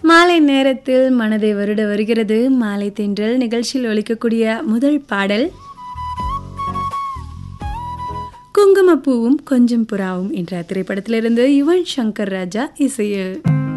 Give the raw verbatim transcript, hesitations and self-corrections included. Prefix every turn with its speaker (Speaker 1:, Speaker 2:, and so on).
Speaker 1: மாலை நேரத்தில் மனதை வருட வருகிறது மாலை தென்றல் நிகழ்ச்சியில் ஒலிக்கக்கூடிய முதல் பாடல் குங்குமப்பூவும் கொஞ்சம் புறாவும் என்ற திரைப்படத்திலிருந்து யுவன் சங்கர் ராஜா இசையில்.